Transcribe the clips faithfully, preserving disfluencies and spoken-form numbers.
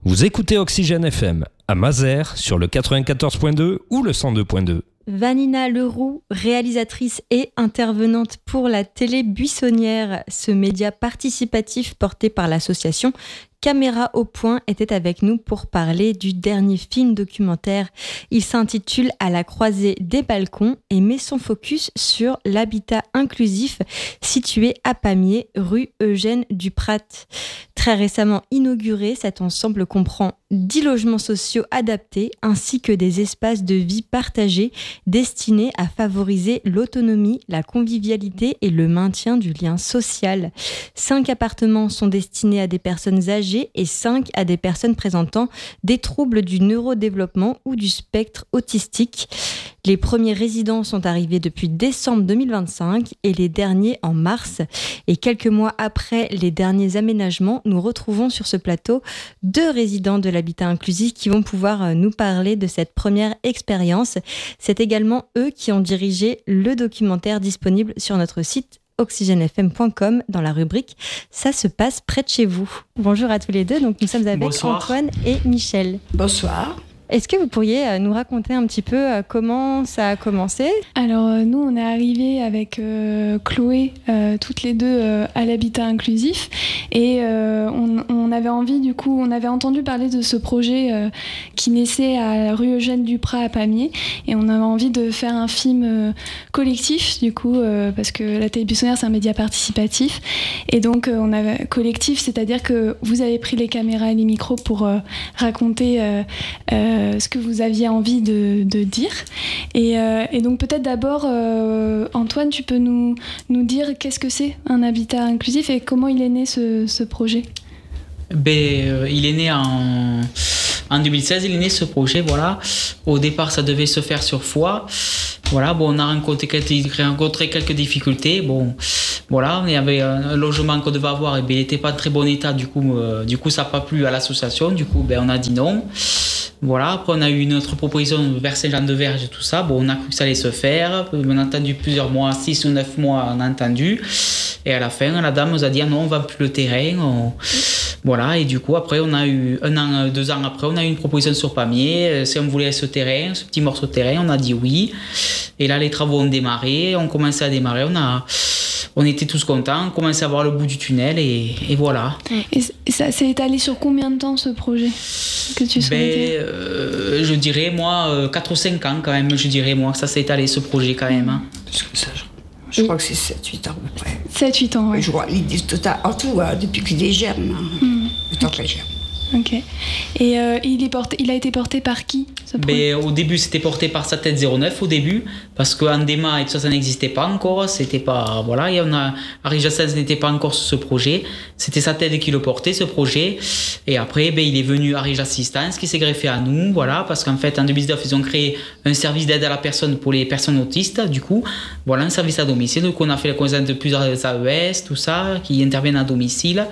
Vous écoutez Oxygène F M à Mazères sur le quatre-vingt-quatorze point deux ou le cent deux point deux. Vanina Leroux, réalisatrice et intervenante pour la télé buissonnière, ce média participatif porté par l'association Caméra au point, était avec nous pour parler du dernier film documentaire. Il s'intitule À la croisée des balcons et met son focus sur l'habitat inclusif situé à Pamiers, rue Eugène Duprat. Très récemment inauguré, cet ensemble comprend dix logements sociaux adaptés ainsi que des espaces de vie partagés destinés à favoriser l'autonomie, la convivialité et le maintien du lien social. Cinq appartements sont destinés à des personnes âgées et cinq à des personnes présentant des troubles du neurodéveloppement ou du spectre autistique. Les premiers résidents sont arrivés depuis décembre deux mille vingt-cinq et les derniers en mars. Et quelques mois après les derniers aménagements, nous retrouvons sur ce plateau deux résidents de l'habitat inclusif qui vont pouvoir nous parler de cette première expérience. C'est également eux qui ont dirigé le documentaire disponible sur notre site oxygène f m point com dans la rubrique « Ça se passe près de chez vous ». Bonjour à tous les deux, donc nous sommes avec Bonsoir. Antoine et Michel. Bonsoir. Est-ce que vous pourriez nous raconter un petit peu comment ça a commencé ? Alors nous, on est arrivés avec euh, Chloé, euh, toutes les deux euh, à l'habitat inclusif, et euh, on, on avait envie, du coup, on avait entendu parler de ce projet euh, qui naissait à la rue Eugène Duprat à Pamiers, et on avait envie de faire un film euh, collectif, du coup, euh, parce que la télé buissonnière, c'est un média participatif, et donc euh, on avait collectif, c'est-à-dire que vous avez pris les caméras et les micros pour euh, raconter euh, euh, ce que vous aviez envie de, de dire. Et, euh, et donc peut-être d'abord, euh, Antoine, tu peux nous, nous dire qu'est-ce que c'est un habitat inclusif et comment il est né ce, ce projet ? Ben, euh, il est né en, en deux mille seize, il est né ce projet, voilà. Au départ, ça devait se faire sur Foix. Voilà, bon, on a rencontré quelques, rencontré quelques difficultés. Bon, voilà, il y avait un logement qu'on devait avoir, et ben, il n'était pas en très bon état, du coup, euh, du coup ça n'a pas plu à l'association, du coup, ben, on a dit non. Voilà, après on a eu une autre proposition vers Saint-Jean-de-Verge et tout ça. Bon, on a cru que ça allait se faire. On a attendu plusieurs mois, six ou neuf mois, on a entendu. Et à la fin, la dame nous a dit ah non, on ne vend plus le terrain. On... Voilà, et du coup, après, on a eu un an, deux ans après, on a eu une proposition sur Pamiers. Si on voulait ce terrain, ce petit morceau de terrain, on a dit oui. Et là, les travaux ont démarré, on commençait à démarrer. On a. On était tous contents, on commençait à voir le bout du tunnel et, et voilà. Et ça s'est étalé sur combien de temps ce projet que tu souhaitais ? Ben, euh, je dirais moi euh, quatre ou cinq ans quand même, je dirais moi que ça s'est étalé ce projet quand même. Hein. Parce que ça, je, je crois que c'est sept huit ans à peu près. sept huit ans, oui. Je crois, l'idée totale, en tout, hein, depuis qu'il est germe, hein, mm. le temps qu'il germe. Ok. Et euh, il, est porté, il a été porté par qui ce ben, au début, c'était porté par Satellite zéro neuf au début, parce qu'en déma et tout ça, ça n'existait pas encore. C'était pas. Voilà, et on a. Harry Jassens n'était pas encore sur ce projet. C'était Satellite qui le portait, ce projet. Et après, ben, il est venu Harry Assistance qui s'est greffé à nous, voilà, parce qu'en fait, en deux mille dix-neuf, ils ont créé un service d'aide à la personne pour les personnes autistes, du coup. Voilà, un service à domicile. Donc, on a fait la connaissance de plusieurs A E S, tout ça, qui interviennent à domicile.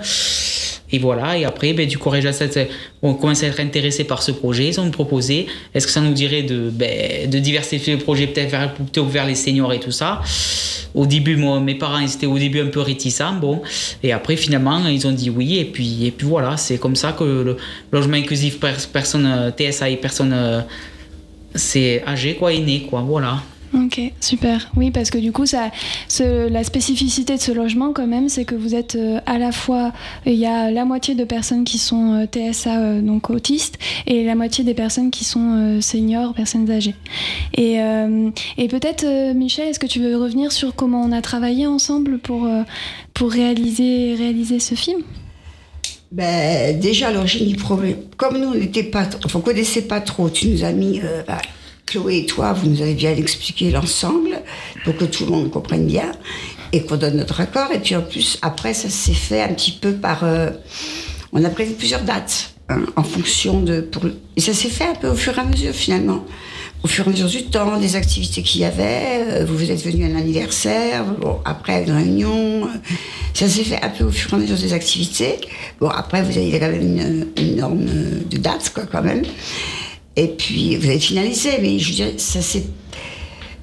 Et voilà, et après, ben, du coup, on commence à être intéressé par ce projet. Ils ont proposé, est-ce que ça nous dirait de, ben, de diversifier le projet peut-être vers, plutôt vers les seniors et tout ça. Au début, moi, mes parents, ils étaient au début un peu réticents, bon. Et après, finalement, ils ont dit oui. Et puis, et puis voilà, c'est comme ça que le logement inclusif personne T S A et personne c'est âgé, quoi, est né, quoi, voilà. Ok, super. Oui, parce que du coup, ça, ce, la spécificité de ce logement, quand même, c'est que vous êtes euh, à la fois, il y a la moitié de personnes qui sont euh, T S A, euh, donc autistes, et la moitié des personnes qui sont euh, seniors, personnes âgées. Et, euh, et peut-être, euh, Michel, est-ce que tu veux revenir sur comment on a travaillé ensemble pour, euh, pour réaliser, réaliser ce film ? Ben, déjà, à l'origine du problème, comme nous, on n'était pas, enfin, on connaissait pas trop, tu nous as mis... Euh, bah, Chloé et toi, vous nous avez bien expliqué l'ensemble pour que tout le monde comprenne bien et qu'on donne notre accord. Et puis en plus, après, ça s'est fait un petit peu par... Euh, on a prévu plusieurs dates hein, en fonction de... Pour, et ça s'est fait un peu au fur et à mesure, finalement. Au fur et à mesure du temps, des activités qu'il y avait. Euh, vous êtes venus à un anniversaire, bon, après une réunion. Euh, ça s'est fait un peu au fur et à mesure des activités. Bon, après, vous avez quand même une, une norme de dates, quoi, quand même. Et puis, vous avez finalisé, mais je dirais, ça c'est...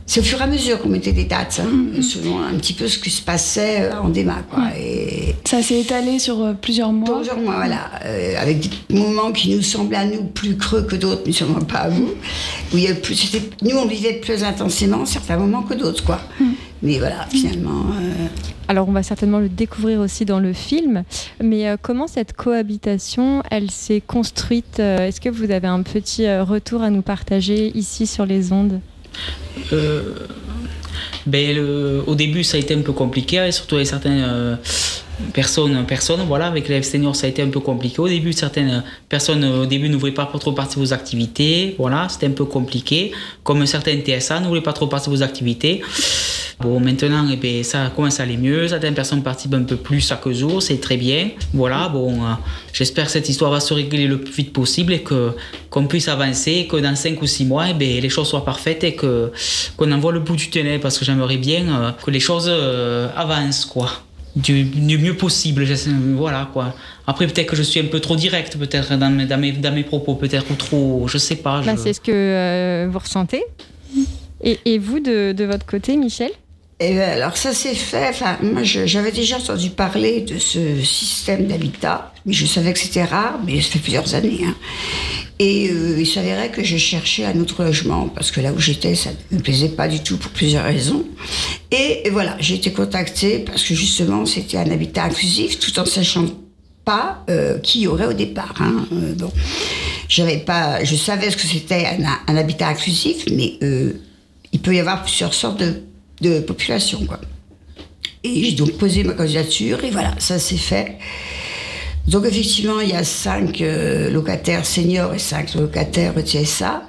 c'est au fur et à mesure qu'on mettait des dates, hein, mmh. selon un petit peu ce qui se passait en déma, quoi. Mmh. Et ça s'est étalé sur euh, plusieurs mois. Plusieurs mois, voilà, euh, avec des moments qui nous semblaient à nous plus creux que d'autres, mais sûrement pas à vous. Où il y a plus, c'était, nous, on vivait plus intensément certains moments que d'autres, quoi. Mmh. Mais voilà, finalement. Euh... Alors, on va certainement le découvrir aussi dans le film. Mais euh, comment cette cohabitation, elle s'est construite euh, Est-ce que vous avez un petit euh, retour à nous partager ici sur les ondes? Euh, ben le, au début ça a été un peu compliqué, et surtout avec certaines euh, personnes, personnes voilà, avec les seniors ça a été un peu compliqué au début. Certaines personnes au début ne voulaient pas trop participer aux activités, voilà, c'était un peu compliqué, comme certains T S A ne voulaient pas trop participer aux activités. Bon, maintenant, eh bien, ça commence à aller mieux. Certaines personnes participent un peu plus chaque jour, c'est très bien. Voilà, bon, euh, j'espère que cette histoire va se régler le plus vite possible et que, qu'on puisse avancer, que dans cinq ou six mois, eh bien, les choses soient parfaites et que, qu'on en voit le bout du tunnel, parce que j'aimerais bien euh, que les choses euh, avancent, quoi. Du, du mieux possible, voilà, quoi. Après, peut-être que je suis un peu trop directe, peut-être, dans mes, dans mes, dans mes propos, peut-être, ou trop, je sais pas. Bah, je... c'est ce que euh, vous ressentez. Et, et vous, de, de votre côté, Michel ? Et bien, alors ça s'est fait, enfin, moi je, j'avais déjà entendu parler de ce système d'habitat, mais je savais que c'était rare, mais ça fait plusieurs années. Hein. Et euh, il s'avérait que je cherchais un autre logement, parce que là où j'étais, ça ne me plaisait pas du tout pour plusieurs raisons. Et, et voilà, j'ai été contactée parce que justement c'était un habitat inclusif, tout en sachant pas euh, qui y aurait au départ. Hein. Euh, bon, j'avais pas, je savais ce que c'était un, un habitat inclusif, mais euh, il peut y avoir plusieurs sortes de de population, quoi. Et j'ai donc posé ma candidature, et voilà, ça s'est fait. Donc effectivement, il y a cinq euh, locataires seniors et cinq locataires T S A.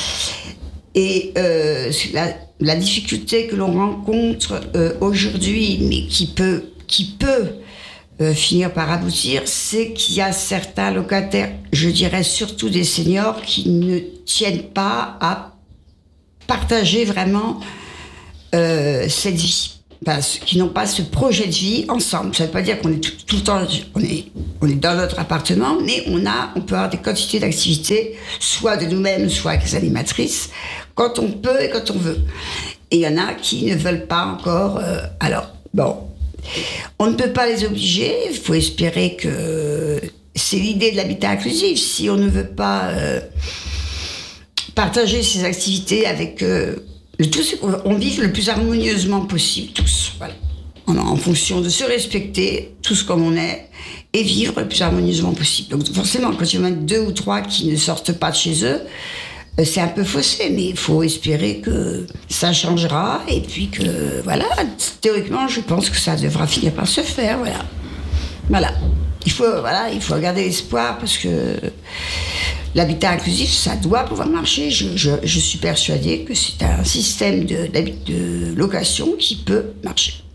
Et euh, la, la difficulté que l'on rencontre euh, aujourd'hui, mais qui peut, qui peut euh, finir par aboutir, c'est qu'il y a certains locataires, je dirais surtout des seniors, qui ne tiennent pas à partager vraiment Euh, cette vie, enfin, qui n'ont pas ce projet de vie ensemble. Ça ne veut pas dire qu'on est tout, tout le temps, on est, on est dans notre appartement, mais on a, on peut avoir des quantités d'activités, soit de nous-mêmes, soit avec les animatrices, quand on peut et quand on veut. Et il y en a qui ne veulent pas encore. Euh, alors, bon, on ne peut pas les obliger. Il faut espérer que c'est l'idée de l'habitat inclusif. Si on ne veut pas euh, partager ces activités avec euh, le tout, c'est qu'on vive le plus harmonieusement possible, tous. Voilà. En, en fonction de se respecter, tous comme on est, et vivre le plus harmonieusement possible. Donc, forcément, quand il y en a deux ou trois qui ne sortent pas de chez eux, c'est un peu faussé, mais il faut espérer que ça changera, et puis que, voilà, théoriquement, je pense que ça devra finir par se faire, voilà. Voilà. Il faut, voilà, il faut garder l'espoir, parce que l'habitat inclusif, ça doit pouvoir marcher. Je, je, je suis persuadée que c'est un système de, de location qui peut marcher.